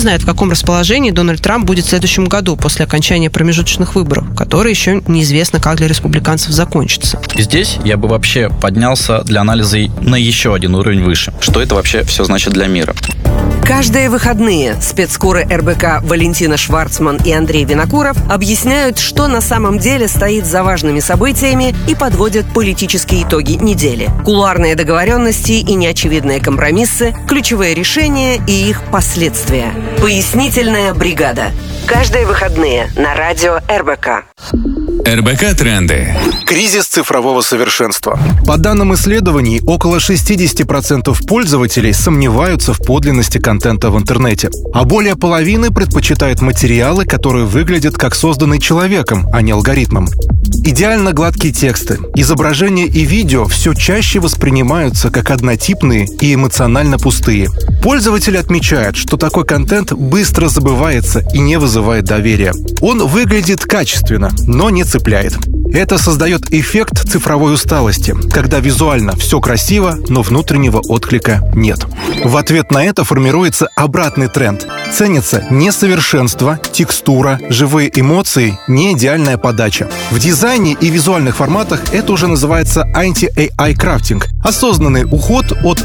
знает, в каком расположении Дональд Трамп будет в следующем году после окончания промежуточных выборов, которые еще неизвестно, как для республиканцев закончатся. Здесь я бы вообще поднялся для анализа на еще один уровень выше. Что это вообще все значит для мира? Каждые выходные спецкоры РБК Валентина Шварцман и Андрей Винокуров объясняют, что на самом деле стоит за важными событиями и подводят политические итоги недели. Кулуарные договоренности и неочевидные компромиссы, ключевые решения и их последствия. Пояснительная бригада. Каждые выходные на радио РБК. РБК Тренды. Кризис цифрового совершенства. По данным исследований, около 60% пользователей сомневаются в подлинности контента в интернете, а более половины предпочитают материалы, которые выглядят как созданные человеком, а не алгоритмом. Идеально гладкие тексты, изображения и видео все чаще воспринимаются как однотипные и эмоционально пустые. Пользователи отмечают, что такой контент быстро забывается и не вызывает доверия. Он выглядит качественно, но не цепляет. Это создает эффект цифровой усталости, когда визуально все красиво, но внутреннего отклика нет. В ответ на это формируется обратный тренд. Ценится несовершенство, текстура, живые эмоции, не идеальная подача. В дизайне и визуальных форматах это уже называется анти-AI крафтинг – осознанный уход от